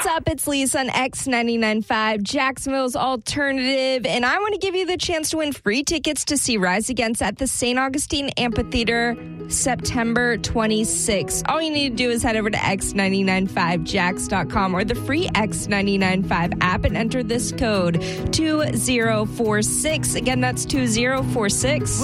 What's up? It's Lisa on X99.5, Jacksonville's alternative, and I want to give you the chance to win free tickets to see Rise Against at the St. Augustine Amphitheater September 26th. All you need to do is head over to X995Jax.com or the free X995 app and enter this code 2046. Again, that's 2046.